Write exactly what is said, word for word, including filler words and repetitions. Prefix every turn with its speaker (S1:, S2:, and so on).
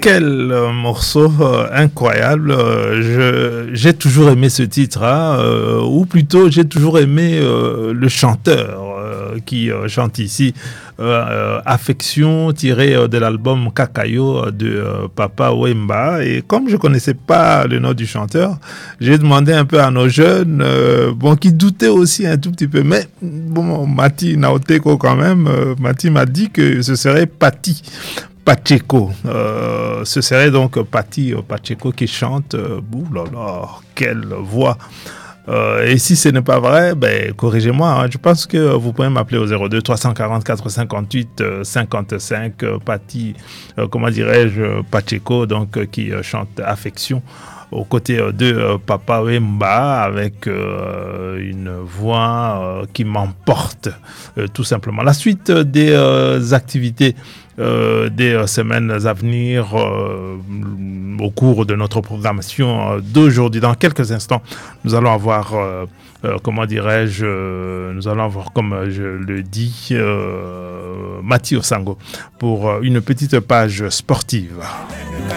S1: quel euh, morceau euh, incroyable. Euh, je, j'ai toujours aimé ce titre, hein, euh, ou plutôt j'ai toujours aimé euh, le chanteur euh, qui euh, chante ici. Euh, euh, Affection tiré euh, de l'album Kakayo de euh, Papa Wemba. Et comme je connaissais pas le nom du chanteur, j'ai demandé un peu à nos jeunes, euh, bon, qui doutaient aussi un tout petit peu. Mais bon, Mati Naoteko quand même, euh, Mati m'a dit que ce serait Patti Pacheco. Euh, ce serait donc Patti Pacheco qui chante. Euh, ouh là là, quelle voix! Euh, et si ce n'est pas vrai, ben, corrigez-moi. Hein. Je pense que vous pouvez m'appeler au zéro deux trois cent quarante-quatre cinquante-huit euh, cinquante-cinq. Euh, Patti, euh, comment dirais-je, Pacheco, donc euh, qui euh, chante Affection aux côtés euh, de euh, Papa Wemba avec euh, une voix euh, qui m'emporte euh, tout simplement. La suite euh, des euh, activités Euh, des euh, semaines à venir euh, au cours de notre programmation euh, d'aujourd'hui. Dans quelques instants, nous allons avoir, euh, euh, comment dirais-je, euh, nous allons avoir, comme je le dis, euh, Mathieu Sango pour euh, une petite page sportive.